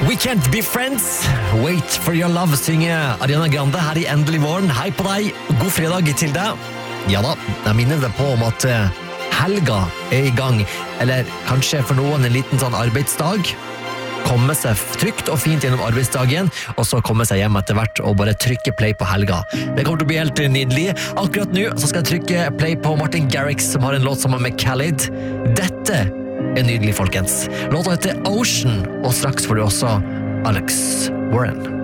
We can't be friends. Wait for your love, synger Ariana Grande her i Endelig våren. Hei på deg. God fredag til deg. Ja da, jeg minner deg på om at helga i gang. Eller kanskje for noen en liten sånn arbeidsdag. Komme seg trygt og fint gjennom arbeidsdagen, og så komme seg hjem etter hvert og bare trykke play på helga. Det kommer til å bli helt nydelig. Akkurat nå så skal jeg trykke play på Martin Garrix, som har en låt sammen med Khalid. Dette nydelig, folkens. Låta heter Ocean, og straks får du også Alex Warren.